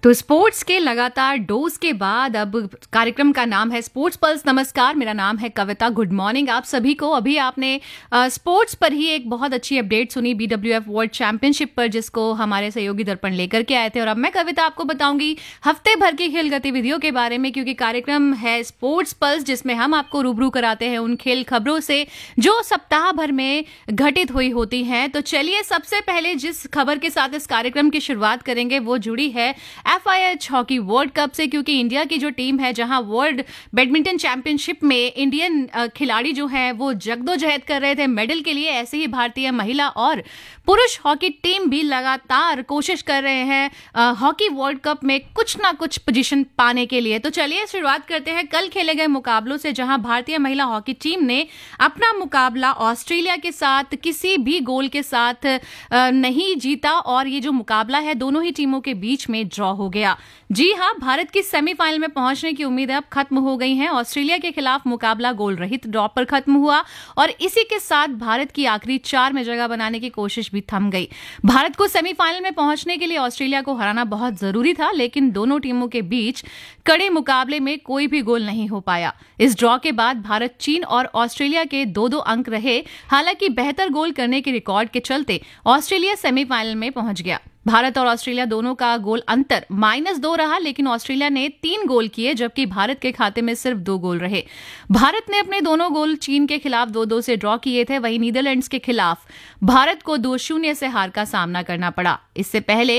तो स्पोर्ट्स के लगातार डोज के बाद अब कार्यक्रम का नाम है स्पोर्ट्स पल्स। नमस्कार, मेरा नाम है कविता। गुड मॉर्निंग आप सभी को। अभी आपने स्पोर्ट्स पर ही एक बहुत अच्छी अपडेट सुनी BWF वर्ल्ड चैंपियनशिप पर, जिसको हमारे सहयोगी दर्पण लेकर के आए थे। और अब मैं कविता आपको बताऊंगी हफ्ते भर की खेल गतिविधियों के बारे में, क्योंकि कार्यक्रम है स्पोर्ट्स पल्स जिसमें हम आपको रूबरू कराते हैं उन खेल खबरों से जो सप्ताह भर में घटित हुई होती हैं। तो चलिए, सबसे पहले जिस खबर के साथ इस कार्यक्रम की शुरुआत करेंगे वो जुड़ी है FIH हॉकी वर्ल्ड कप से, क्योंकि इंडिया की जो टीम है, जहां वर्ल्ड बैडमिंटन चैंपियनशिप में इंडियन खिलाड़ी जो हैं वो जगदोजहद कर रहे थे मेडल के लिए, ऐसे ही भारतीय महिला और पुरुष हॉकी टीम भी लगातार कोशिश कर रहे हैं हॉकी वर्ल्ड कप में कुछ ना कुछ पोजीशन पाने के लिए। तो चलिए शुरुआत करते हैं कल खेले गए मुकाबलों से, जहां भारतीय महिला हॉकी टीम ने अपना मुकाबला ऑस्ट्रेलिया के साथ किसी भी गोल के साथ नहीं जीता, और ये जो मुकाबला है दोनों ही टीमों के बीच में ड्रॉ हो गया। जी हां, भारत की सेमीफाइनल में पहुंचने की उम्मीदें अब खत्म हो गई हैं। ऑस्ट्रेलिया के खिलाफ मुकाबला गोल रहित ड्रॉ पर खत्म हुआ और इसी के साथ भारत की आखिरी 4 में जगह बनाने की कोशिश भी थम गई। भारत को सेमीफाइनल में पहुंचने के लिए ऑस्ट्रेलिया को हराना बहुत जरूरी था, लेकिन दोनों टीमों के बीच कड़े मुकाबले में कोई भी गोल नहीं हो पाया। इस ड्रॉ के बाद भारत, चीन और ऑस्ट्रेलिया के 2-2 अंक रहे। हालांकि बेहतर गोल करने के रिकॉर्ड के चलते ऑस्ट्रेलिया सेमीफाइनल में पहुंच गया। भारत और ऑस्ट्रेलिया दोनों का गोल अंतर -2 रहा, लेकिन ऑस्ट्रेलिया ने 3 गोल किए जबकि भारत के खाते में सिर्फ 2 गोल रहे। भारत ने अपने दोनों गोल चीन के खिलाफ 2-2 से ड्रॉ किए थे। वहीं नीदरलैंड्स के खिलाफ भारत को 2-0 से हार का सामना करना पड़ा। इससे पहले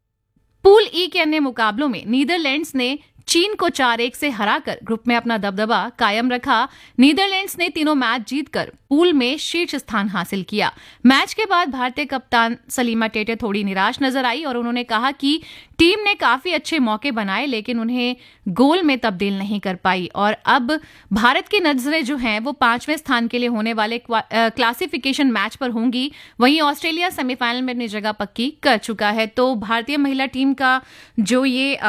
पूल ई के अन्य मुकाबलों में नीदरलैंड्स ने चीन को 4-1 से हराकर ग्रुप में अपना दबदबा कायम रखा। नीदरलैंड्स ने तीनों मैच जीतकर पूल में शीर्ष स्थान हासिल किया। मैच के बाद भारतीय कप्तान सलीमा टेटे थोड़ी निराश नजर आई और उन्होंने कहा कि टीम ने काफी अच्छे मौके बनाए, लेकिन उन्हें गोल में तब्दील नहीं कर पाई। और अब भारत की नजरें जो हैं वो 5वें स्थान के लिए होने वाले क्लासिफिकेशन मैच पर होंगी। वहीं ऑस्ट्रेलिया सेमीफाइनल में अपनी जगह पक्की कर चुका है। तो भारतीय महिला टीम का जो ये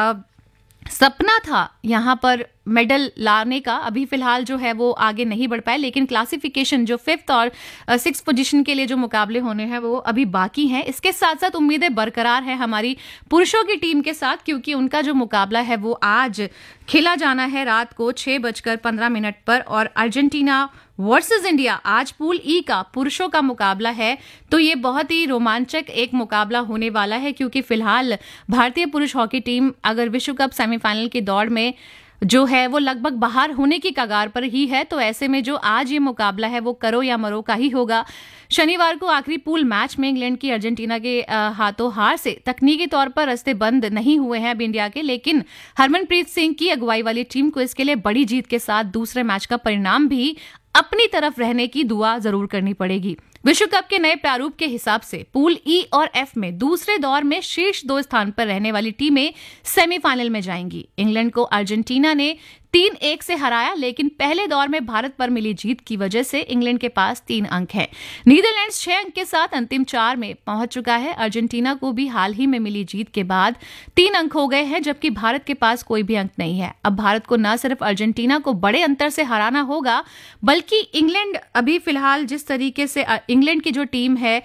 सपना था यहां पर मेडल लाने का, अभी फिलहाल जो है वो आगे नहीं बढ़ पाए, लेकिन क्लासिफिकेशन जो 5th और 6th पोजीशन के लिए जो मुकाबले होने हैं वो अभी बाकी हैं। इसके साथ साथ उम्मीदें बरकरार है हमारी पुरुषों की टीम के साथ, क्योंकि उनका जो मुकाबला है वो आज खेला जाना है रात को 6:15 पर, और अर्जेंटीना वर्सेस इंडिया आज पूल ई का पुरुषों का मुकाबला है। तो ये बहुत ही रोमांचक एक मुकाबला होने वाला है, क्योंकि फिलहाल भारतीय पुरुष हॉकी टीम अगर विश्व कप सेमीफाइनल की दौड़ में जो है वो लगभग बाहर होने की कगार पर ही है। तो ऐसे में जो आज ये मुकाबला है वो करो या मरो का ही होगा। शनिवार को आखिरी पूल मैच में इंग्लैंड की अर्जेंटीना के हाथों हार से तकनीकी तौर पर रास्ते बंद नहीं हुए हैं अब इंडिया के, लेकिन हरमनप्रीत सिंह की अगुवाई वाली टीम को इसके लिए बड़ी जीत के साथ दूसरे मैच का परिणाम भी अपनी तरफ रहने की दुआ जरूर करनी पड़ेगी। विश्व कप के नए प्रारूप के हिसाब से पूल ई और एफ में दूसरे दौर में शीर्ष 2 स्थान पर रहने वाली टीमें सेमीफाइनल में जाएंगी। इंग्लैंड को अर्जेंटीना ने 3-1 से हराया, लेकिन पहले दौर में भारत पर मिली जीत की वजह से इंग्लैंड के पास 3 अंक है। नीदरलैंड्स 6 अंक के साथ अंतिम 4 में पहुंच चुका है। अर्जेंटीना को भी हाल ही में मिली जीत के बाद 3 अंक हो गए हैं, जबकि भारत के पास कोई भी अंक नहीं है। अब भारत को न सिर्फ अर्जेंटीना को बड़े अंतर से हराना होगा, बल्कि इंग्लैंड अभी फिलहाल जिस तरीके से इंग्लैंड की जो टीम है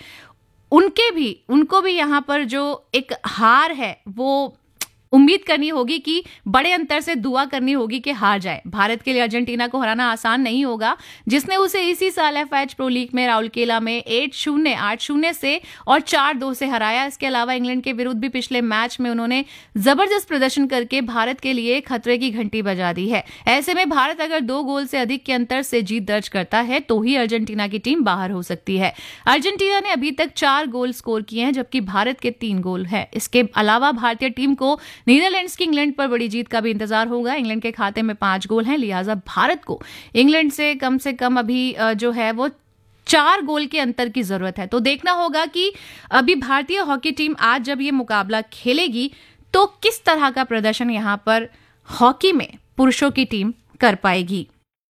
उनको भी यहां पर जो एक हार है वो उम्मीद करनी होगी कि बड़े अंतर से दुआ करनी होगी कि हार जाए। भारत के लिए अर्जेंटीना को हराना आसान नहीं होगा, जिसने उसे इसी साल FIH प्रो लीग में राउरकेला में 8-0, 8-0 से और 4-2 से हराया। इसके अलावा इंग्लैंड के विरुद्ध भी पिछले मैच में उन्होंने जबरदस्त प्रदर्शन करके भारत के लिए खतरे की घंटी बजा दी है। ऐसे में भारत अगर 2 गोल से अधिक के अंतर से जीत दर्ज करता है तो ही अर्जेंटीना की टीम बाहर हो सकती है। अर्जेंटीना ने अभी तक 4 गोल स्कोर किए हैं, जबकि भारत के 3 गोल है। इसके अलावा भारतीय टीम को नीदरलैंड्स की इंग्लैंड पर बड़ी जीत का भी इंतजार होगा। इंग्लैंड के खाते में 5 गोल हैं, लिहाजा भारत को इंग्लैंड से कम अभी जो है वो 4 गोल के अंतर की जरूरत है। तो देखना होगा कि अभी भारतीय हॉकी टीम आज जब ये मुकाबला खेलेगी तो किस तरह का प्रदर्शन यहां पर हॉकी में पुरुषों की टीम कर पाएगी।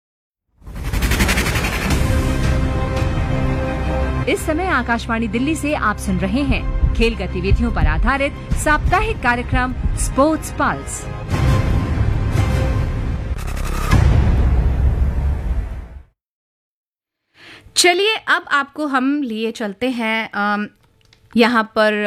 इस समय आकाशवाणी दिल्ली से आप सुन रहे हैं खेल गतिविधियों पर आधारित साप्ताहिक कार्यक्रम स्पोर्ट्स पल्स। चलिए अब आपको हम लिए चलते हैं यहाँ पर